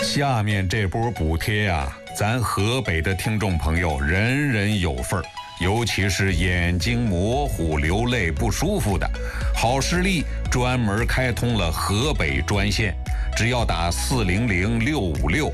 下面这波补贴啊，咱河北的听众朋友人人有份儿，尤其是眼睛模糊、流泪不舒服的，好视力专门开通了河北专线，只要打400-656